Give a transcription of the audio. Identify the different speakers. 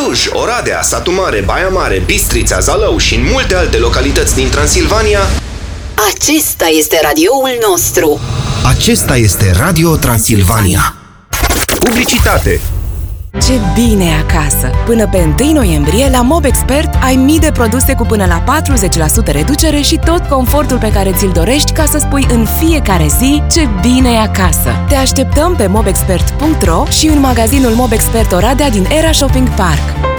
Speaker 1: Cluj, Oradea, Satu Mare, Baia Mare, Bistrița, Zalău și în multe alte localități din Transilvania.
Speaker 2: Acesta este radioul nostru.
Speaker 1: Acesta este Radio Transilvania. Publicitate.
Speaker 3: Ce bine e acasă! Până pe 1 noiembrie, la MobExpert ai mii de produse cu până la 40% reducere și tot confortul pe care ți-l dorești ca să spui în fiecare zi ce bine e acasă. Te așteptăm pe mobexpert.ro și în magazinul MobExpert Oradea din Era Shopping Park.